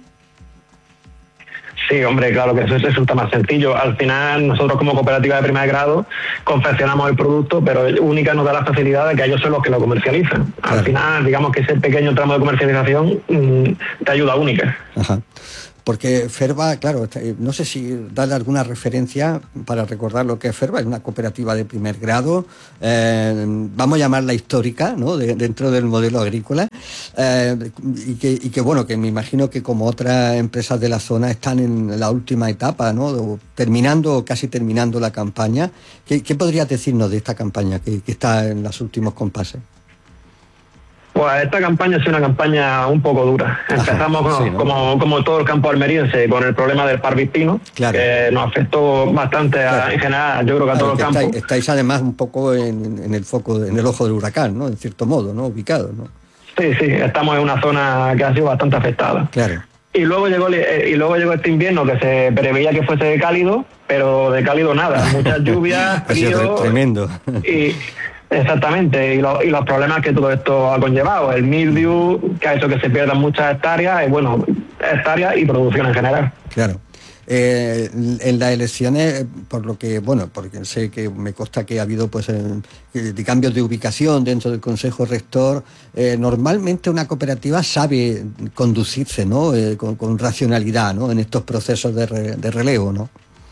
Sí, hombre, claro que eso resulta más sencillo. Al final, nosotros como cooperativa de primer grado confeccionamos el producto, pero Única nos da la facilidad de que ellos son los que lo comercializan. Al claro. final, digamos que ese pequeño tramo de comercialización mmm, te ayuda a Única. Ajá. Porque FERVA, claro, no sé si darle alguna referencia para recordar lo que es FERVA, es una cooperativa de primer grado, eh, vamos a llamarla histórica, ¿no?, de, dentro del modelo agrícola, eh, y, que, y que, bueno, que me imagino que como otras empresas de la zona están en la última etapa, ¿no?, terminando o casi terminando la campaña. ¿Qué, qué podrías decirnos de esta campaña que, que está en los últimos compases? Pues esta campaña es una campaña un poco dura. Empezamos Ajá, sí, ¿no? como, como todo el campo almeriense con el problema del parvispino, claro. que nos afectó bastante a, claro. en general, yo creo que a claro, todos los campos. Estáis, estáis además un poco en, en el foco, en el ojo del huracán, ¿no?, en cierto modo, ¿no?, ubicados, ¿no? Sí, sí, estamos en una zona que ha sido bastante afectada. Claro. Y luego llegó y luego llegó este invierno que se preveía que fuese cálido, pero de cálido nada, muchas lluvias, frío. Tremendo. Y exactamente, y, lo, y los problemas que todo esto ha conllevado, el mildew, que ha hecho que se pierdan muchas hectáreas, y bueno, hectáreas y producción en general. Claro. Eh, en las elecciones, por lo que, bueno, porque sé que me consta que ha habido pues eh, de cambios de ubicación dentro del Consejo Rector, eh, normalmente una cooperativa sabe conducirse, ¿no?, eh, con, con racionalidad, ¿no?, en estos procesos de, re, de relevo, ¿no?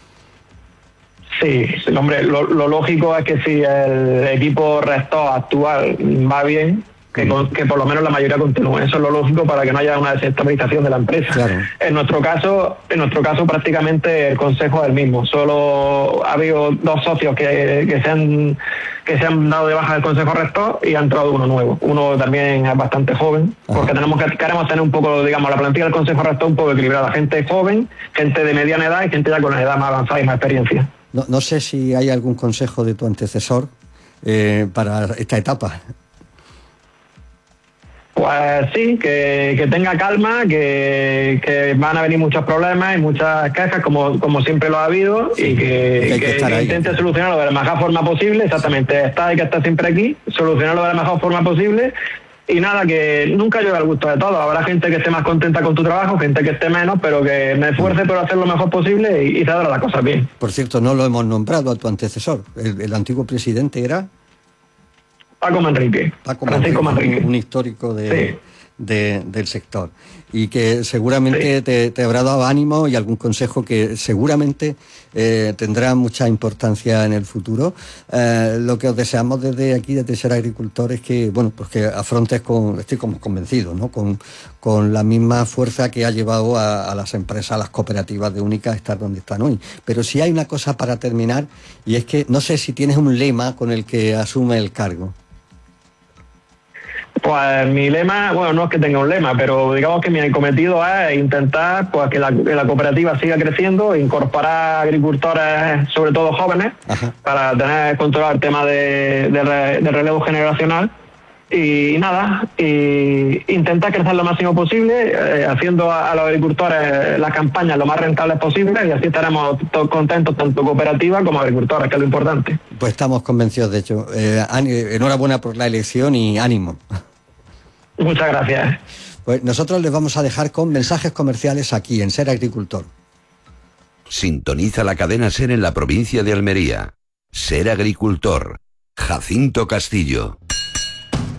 Sí, hombre, lo, lo lógico es que si el equipo rector actual va bien, que, con, que por lo menos la mayoría continúe. Eso es lo lógico para que no haya una desestabilización de la empresa. Claro. En nuestro caso, en nuestro caso prácticamente el consejo es el mismo. Solo ha habido dos socios que, que se han que se han dado de baja del consejo rector y ha entrado uno nuevo. Uno también es bastante joven, Ajá. porque tenemos que queremos tener un poco, digamos, la plantilla del consejo rector un poco equilibrada. Gente joven, gente de mediana edad y gente ya con la edad más avanzada y más experiencia. No, no sé si hay algún consejo de tu antecesor eh, para esta etapa. Pues sí, que, que tenga calma, que, que van a venir muchos problemas y muchas quejas, como, como siempre lo ha habido, sí, y que, que, que, que intente solucionarlo de la mejor forma posible. Exactamente, está hay que estar siempre aquí, solucionarlo de la mejor forma posible. Y nada, que nunca llega al gusto de todos. Habrá gente que esté más contenta con tu trabajo, gente que esté menos, pero que me esfuerce por hacer lo mejor posible y, y se haga las cosas bien. Por cierto, no lo hemos nombrado a tu antecesor. El, el antiguo presidente era Paco Manrique. Paco Manrique, Manrique. Un, un histórico de, sí. de, del sector. Y que seguramente sí. te, te habrá dado ánimo y algún consejo que seguramente eh, tendrá mucha importancia en el futuro. Eh, lo que os deseamos desde aquí, desde Ser Agricultor, es que, bueno, pues que afrontes con, estoy como convencido, ¿no?, con, con la misma fuerza que ha llevado a, a las empresas, a las cooperativas de Única a estar donde están hoy. Pero sí hay una cosa para terminar, y es que no sé si tienes un lema con el que asume el cargo. Pues mi lema, bueno, no es que tenga un lema, pero digamos que mi cometido es intentar pues que la, que la cooperativa siga creciendo, incorporar agricultores, sobre todo jóvenes, Ajá. para tener controlado el tema de, de, re, de relevo generacional. Y nada, y intentar crecer lo máximo posible, eh, haciendo a, a los agricultores las campañas lo más rentables posible, y así estaremos todos contentos, tanto cooperativa como agricultores, que es lo importante. Pues estamos convencidos, de hecho. Eh, enhorabuena por la elección y ánimo. Muchas gracias. Pues nosotros les vamos a dejar con mensajes comerciales aquí en Ser Agricultor. Sintoniza la cadena Ser en la provincia de Almería. Ser Agricultor. Jacinto Castillo.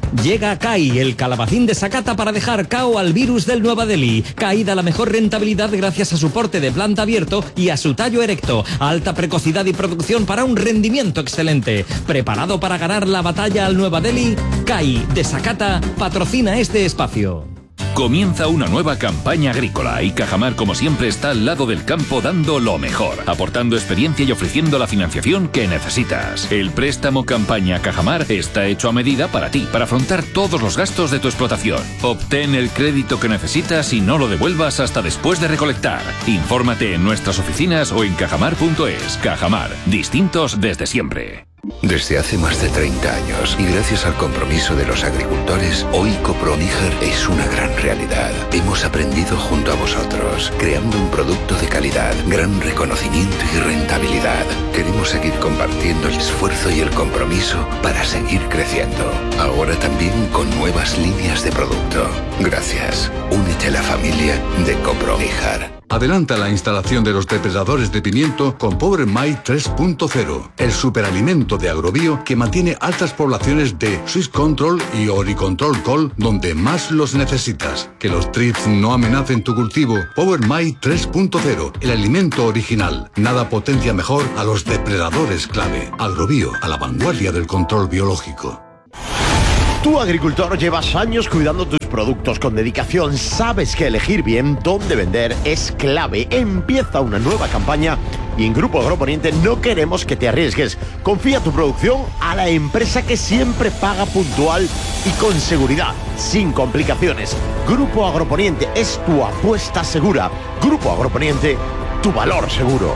Llega C A I, el calabacín de Sakata para dejar cao al virus del Nueva Delhi. C A I da la mejor rentabilidad gracias a su porte de planta abierto y a su tallo erecto. Alta precocidad y producción para un rendimiento excelente. ¿Preparado para ganar la batalla al Nueva Delhi? C A I de Sakata patrocina este espacio. Comienza una nueva campaña agrícola y Cajamar, como siempre, está al lado del campo dando lo mejor, aportando experiencia y ofreciendo la financiación que necesitas. El préstamo campaña Cajamar está hecho a medida para ti, para afrontar todos los gastos de tu explotación. Obtén el crédito que necesitas y no lo devuelvas hasta después de recolectar. Infórmate en nuestras oficinas o en cajamar punto es. Cajamar, distintos desde siempre. Desde hace más de treinta años y gracias al compromiso de los agricultores, hoy Coproníger es una gran realidad. Hemos aprendido junto a vosotros, creando un producto de calidad, gran reconocimiento y rentabilidad. Queremos seguir compartiendo el esfuerzo y el compromiso para seguir creciendo. Ahora también con nuevas líneas de producto. Gracias. Únete a la familia de Coproníger. Adelanta la instalación de los depredadores de pimiento con Power My tres punto cero, el superalimento de Agrobio que mantiene altas poblaciones de Swiss Control y Oricontrol Col donde más los necesitas. Que los trips no amenacen tu cultivo. Power My tres punto cero, el alimento original. Nada potencia mejor a los depredadores clave. Agrobio, a la vanguardia del control biológico. Tú, agricultor, llevas años cuidando tus productos con dedicación. Sabes que elegir bien dónde vender es clave. Empieza una nueva campaña y en Grupo Agroponiente no queremos que te arriesgues. Confía tu producción a la empresa que siempre paga puntual y con seguridad, sin complicaciones. Grupo Agroponiente es tu apuesta segura. Grupo Agroponiente, tu valor seguro.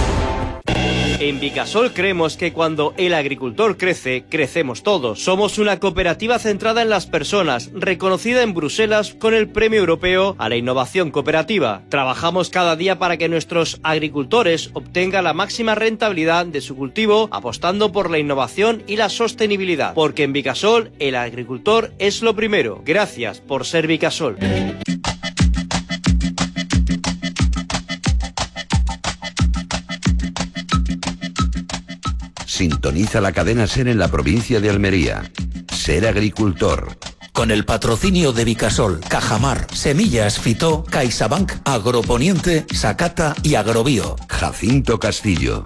En Vicasol creemos que cuando el agricultor crece, crecemos todos. Somos una cooperativa centrada en las personas, reconocida en Bruselas con el Premio Europeo a la Innovación Cooperativa. Trabajamos cada día para que nuestros agricultores obtengan la máxima rentabilidad de su cultivo, apostando por la innovación y la sostenibilidad. Porque en Vicasol, el agricultor es lo primero. Gracias por ser Vicasol. Sintoniza la cadena SER en la provincia de Almería. Ser agricultor. Con el patrocinio de Vicasol, Cajamar, Semillas Fitó, CaixaBank, Agroponiente, Sakata y Agrobio. Jacinto Castillo.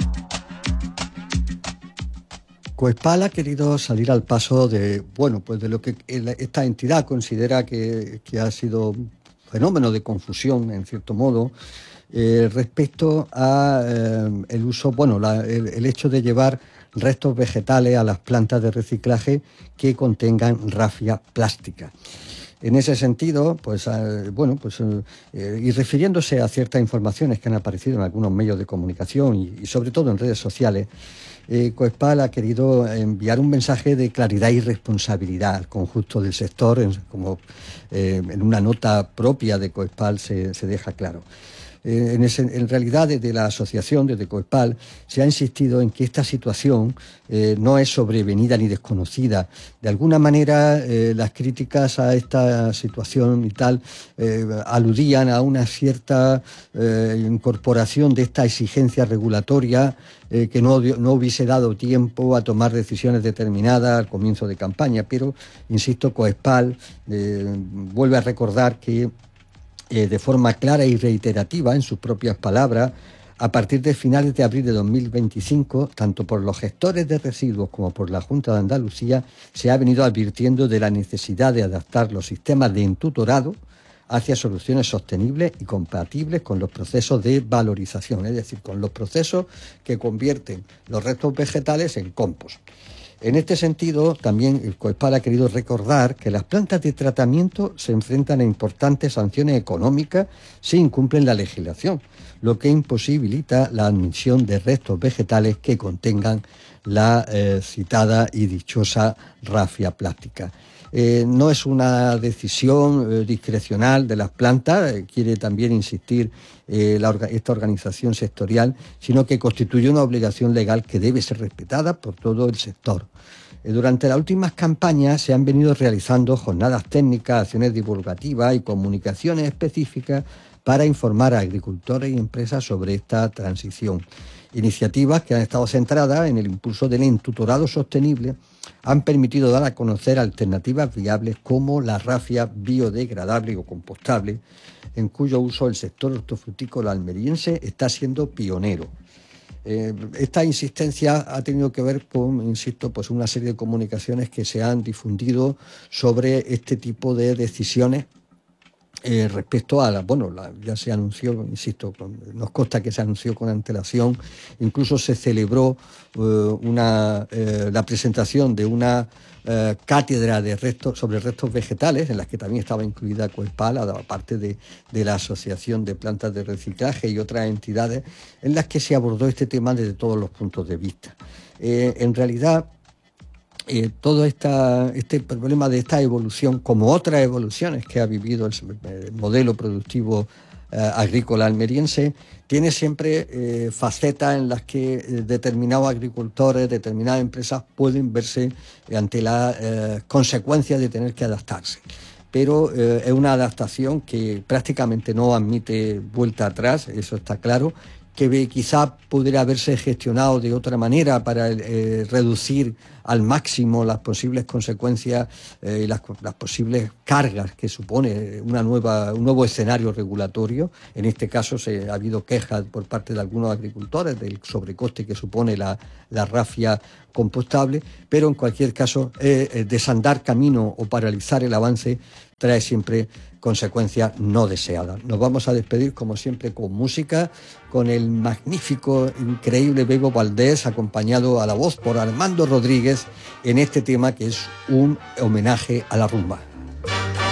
Coespal ha querido salir al paso de, bueno, pues de lo que esta entidad considera que, que ha sido un fenómeno de confusión, en cierto modo, Eh, respecto a eh, el uso, bueno, la, el, el hecho de llevar restos vegetales a las plantas de reciclaje que contengan rafia plástica. En ese sentido, pues eh, bueno, pues eh, y refiriéndose a ciertas informaciones que han aparecido en algunos medios de comunicación y, y sobre todo en redes sociales, eh, Coespal ha querido enviar un mensaje de claridad y responsabilidad al conjunto del sector, en, como eh, en una nota propia de Coespal se, se deja claro. Eh, en, ese, en realidad, desde la asociación, desde Coespal, se ha insistido en que esta situación eh, no es sobrevenida ni desconocida. De alguna manera, eh, las críticas a esta situación y tal eh, aludían a una cierta eh, incorporación de esta exigencia regulatoria eh, que no, no hubiese dado tiempo a tomar decisiones determinadas al comienzo de campaña. Pero, insisto, Coespal eh, vuelve a recordar que Eh, de forma clara y reiterativa, en sus propias palabras, a partir de finales de abril de dos mil veinticinco, tanto por los gestores de residuos como por la Junta de Andalucía, se ha venido advirtiendo de la necesidad de adaptar los sistemas de entutorado hacia soluciones sostenibles y compatibles con los procesos de valorización, es decir, con los procesos que convierten los restos vegetales en compost. En este sentido, también el Coespal ha querido recordar que las plantas de tratamiento se enfrentan a importantes sanciones económicas si incumplen la legislación, lo que imposibilita la admisión de restos vegetales que contengan la eh, citada y dichosa rafia plástica. Eh, no es una decisión eh, discrecional de las plantas, eh, quiere también insistir eh, la, esta organización sectorial, sino que constituye una obligación legal que debe ser respetada por todo el sector. Eh, durante las últimas campañas se han venido realizando jornadas técnicas, acciones divulgativas y comunicaciones específicas para informar a agricultores y empresas sobre esta transición. Iniciativas que han estado centradas en el impulso del entutorado sostenible han permitido dar a conocer alternativas viables como la rafia biodegradable o compostable, en cuyo uso el sector hortofrutícola almeriense está siendo pionero. Eh, esta insistencia ha tenido que ver con, insisto, pues una serie de comunicaciones que se han difundido sobre este tipo de decisiones eh, respecto a la, bueno, la, ya se anunció, insisto, con, nos consta que se anunció con antelación, incluso se celebró eh, una, eh, la presentación de una eh, cátedra de restos sobre restos vegetales, en las que también estaba incluida Coespal, aparte de, de la Asociación de Plantas de Reciclaje y otras entidades, en las que se abordó este tema desde todos los puntos de vista. Eh, en realidad, Eh, todo esta, este problema de esta evolución, como otras evoluciones que ha vivido el, el modelo productivo eh, agrícola almeriense, tiene siempre eh, facetas en las que eh, determinados agricultores, determinadas empresas pueden verse eh, ante la eh, consecuencia de tener que adaptarse. Pero eh, es una adaptación que prácticamente no admite vuelta atrás, eso está claro, que quizá pudiera haberse gestionado de otra manera para eh, reducir al máximo las posibles consecuencias y eh, las, las posibles cargas que supone una nueva, un nuevo escenario regulatorio. En este caso se ha habido quejas por parte de algunos agricultores del sobrecoste que supone la, la rafia compostable, pero en cualquier caso eh, desandar camino o paralizar el avance trae siempre consecuencias no deseadas. Nos vamos a despedir, como siempre, con música, con el magnífico, increíble Bebo Valdés, acompañado a la voz por Armando Rodríguez, en este tema que es un homenaje a la rumba.